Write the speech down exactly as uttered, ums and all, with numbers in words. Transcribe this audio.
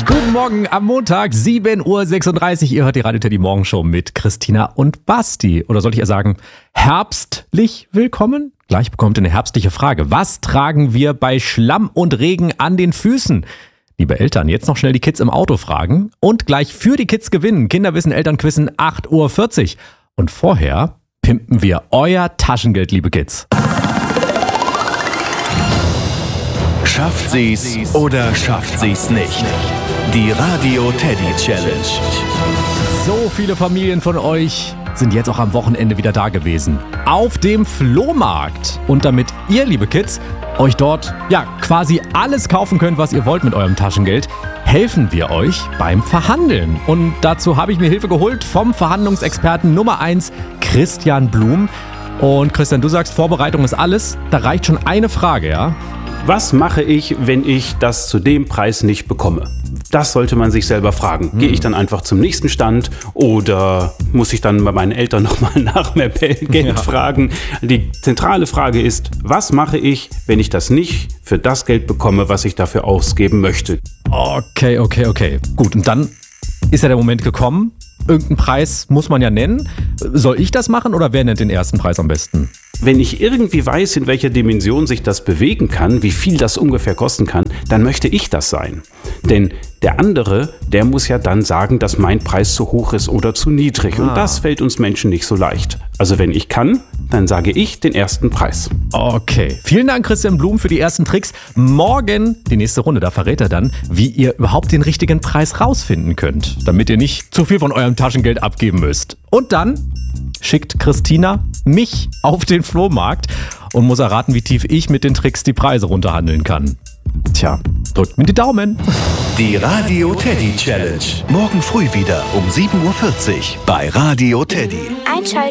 Guten Morgen am Montag, sieben Uhr sechsunddreißig. Ihr hört die Radio Teddy Morgenshow mit Christina und Basti. Oder soll ich eher sagen, herbstlich willkommen? Gleich bekommt ihr eine herbstliche Frage. Was tragen wir bei Schlamm und Regen an den Füßen? Liebe Eltern, jetzt noch schnell die Kids im Auto fragen. Und gleich für die Kids gewinnen. Kinderwissen, Elternquissen, acht Uhr vierzig. Und vorher pimpen wir euer Taschengeld, liebe Kids. Schafft sie's oder schafft sie's nicht? Die Radio Teddy Challenge. So viele Familien von euch sind jetzt auch am Wochenende wieder da gewesen. Auf dem Flohmarkt. Und damit ihr, liebe Kids, euch dort ja quasi alles kaufen könnt, was ihr wollt mit eurem Taschengeld, helfen wir euch beim Verhandeln. Und dazu habe ich mir Hilfe geholt vom Verhandlungsexperten Nummer eins, Christian Blum. Und Christian, du sagst, Vorbereitung ist alles. Da reicht schon eine Frage, ja? Was mache ich, wenn ich das zu dem Preis nicht bekomme? Das sollte man sich selber fragen. Hm. Gehe ich dann einfach zum nächsten Stand oder muss ich dann bei meinen Eltern nochmal nach mehr Geld ja. fragen? Die zentrale Frage ist, was mache ich, wenn ich das nicht für das Geld bekomme, was ich dafür ausgeben möchte? Okay, okay, okay. Gut, und dann ist ja der Moment gekommen. Irgendeinen Preis muss man ja nennen. Soll ich das machen oder wer nennt den ersten Preis am besten? Wenn ich irgendwie weiß, in welcher Dimension sich das bewegen kann, wie viel das ungefähr kosten kann, dann möchte ich das sein. Denn der andere, der muss ja dann sagen, dass mein Preis zu hoch ist oder zu niedrig. Ah. Und das fällt uns Menschen nicht so leicht. Also wenn ich kann, dann sage ich den ersten Preis. Okay. Vielen Dank, Christian Blum, für die ersten Tricks. Morgen, die nächste Runde, da verrät er dann, wie ihr überhaupt den richtigen Preis rausfinden könnt, damit ihr nicht zu viel von eurem Taschengeld abgeben müsst. Und dann schickt Christina mich auf den Flohmarkt und muss erraten, wie tief ich mit den Tricks die Preise runterhandeln kann. Tja, drückt mir die Daumen. Die Radio Teddy Challenge. Morgen früh wieder um sieben Uhr vierzig bei Radio Teddy. Einschalten.